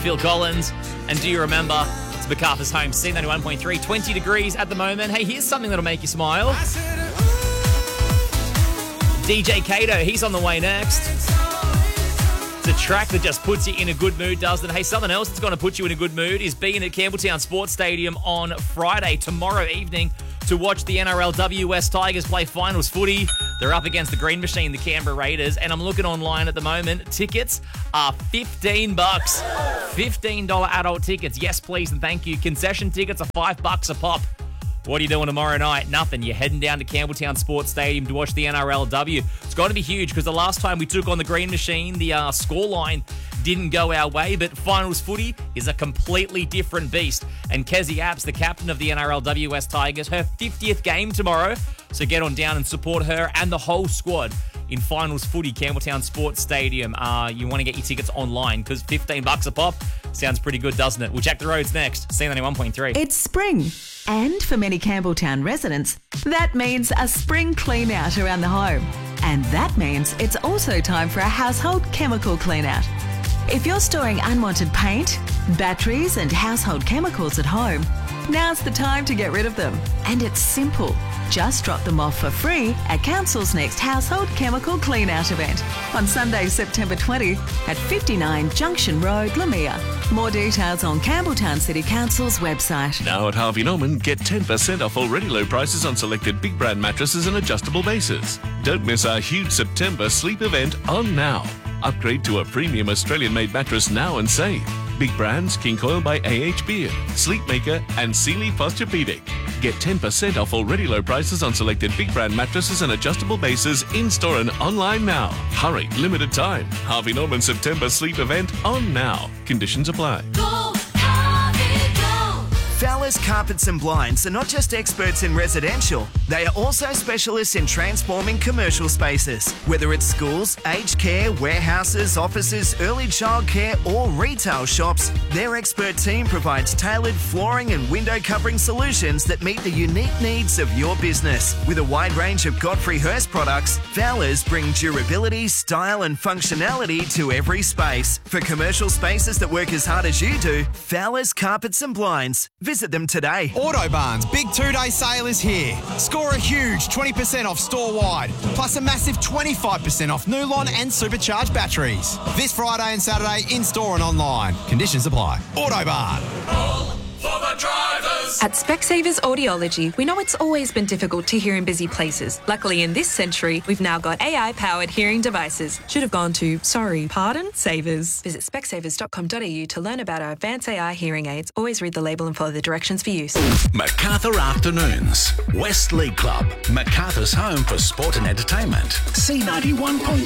Phil Collins. And do you remember, it's MacArthur's home, C91.3, 20 degrees at the moment. Hey, here's something that'll make you smile. DJ Kato, he's on the way next. It's a track that just puts you in a good mood, doesn't it? Hey, something else that's going to put you in a good mood is being at Campbelltown Sports Stadium on Friday, tomorrow evening, to watch the NRL West Tigers play finals footy. They're up against the Green Machine, the Canberra Raiders, and I'm looking online at the moment. Tickets are $15. $15 adult tickets. Yes, please, and thank you. Concession tickets are $5 a pop. What are you doing tomorrow night? Nothing. You're heading down to Campbelltown Sports Stadium to watch the NRLW. It's going to be huge because the last time we took on the Green Machine, the scoreline didn't go our way, but finals footy is a completely different beast. And Kezzy Apps, the captain of the NRL West Tigers, her 50th game tomorrow. So get on down and support her and the whole squad in finals footy, Campbelltown Sports Stadium. You want to get your tickets online because $15 a pop sounds pretty good, doesn't it? We'll check the roads next. C91.3. It's spring. And for many Campbelltown residents, that means a spring clean out around the home. And that means it's also time for a household chemical clean out. If you're storing unwanted paint, batteries and household chemicals at home, now's the time to get rid of them. And it's simple. Just drop them off for free at Council's next Household Chemical Clean Out event on Sunday, September 20 at 59 Junction Road, Lamia. More details on Campbelltown City Council's website. Now at Harvey Norman, get 10% off already low prices on selected big brand mattresses and adjustable bases. Don't miss our huge September sleep event on now. Upgrade to a premium Australian-made mattress now and save. Big brands, King Coil by AH Beard, Sleepmaker and Sealy Posturepedic. Get 10% off already low prices on selected big brand mattresses and adjustable bases in-store and online now. Hurry, limited time. Harvey Norman September sleep event on now. Conditions apply. Fowler's Carpets and Blinds are not just experts in residential, they are also specialists in transforming commercial spaces. Whether it's schools, aged care, warehouses, offices, early childcare or retail shops, their expert team provides tailored flooring and window covering solutions that meet the unique needs of your business. With a wide range of Godfrey Hirst products, Fowler's bring durability, style and functionality to every space. For commercial spaces that work as hard as you do, Fowler's Carpets and Blinds. Visit them today. Autobarn's big 2-day sale is here. Score a huge 20% off store-wide, plus a massive 25% off Nulon and supercharged batteries. This Friday and Saturday in-store and online. Conditions apply. Autobarn. For the drivers. At Specsavers Audiology, we know it's always been difficult to hear in busy places. Luckily, in this century, we've now got AI-powered hearing devices. Should have gone to, Savers. Visit specsavers.com.au to learn about our advanced AI hearing aids. Always read the label and follow the directions for use. MacArthur Afternoons. West League Club. MacArthur's home for sport and entertainment. C91.3.